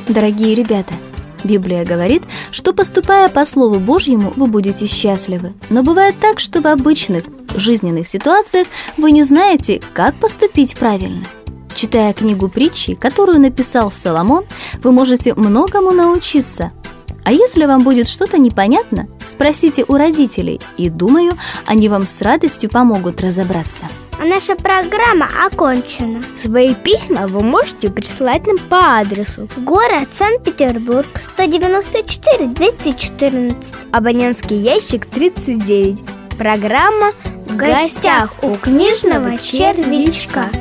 Дорогие ребята, Библия говорит, что, поступая по Слову Божьему, вы будете счастливы. Но бывает так, что в обычных жизненных ситуациях вы не знаете, как поступить правильно. Читая книгу притчи, которую написал Соломон, вы можете многому научиться. А если вам будет что-то непонятно, спросите у родителей, и, думаю, они вам с радостью помогут разобраться. А наша программа окончена. Свои письма вы можете присылать нам по адресу: город Санкт-Петербург, 194 214, абонентский ящик 39. Программа «В гостях у книжного червячка».